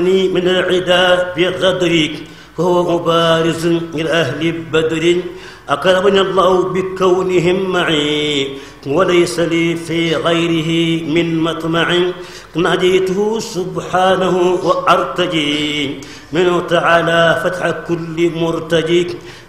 من العدا بغدرك وهو مبارز لأهل بدر أكرمني الله بكونهم معي وليس لي في غيره من مطمع ناديته سبحانه وأرتجي منه تعالى فتح كل مرتجي